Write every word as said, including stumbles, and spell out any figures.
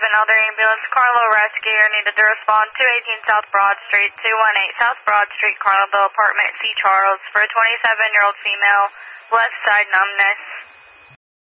another ambulance. Carlo Rescue needed to respond to eighteen South Broad Street, two one eight South Broad Street, Carloville, apartment C. Charles, for a twenty-seven-year-old female, left side numbness.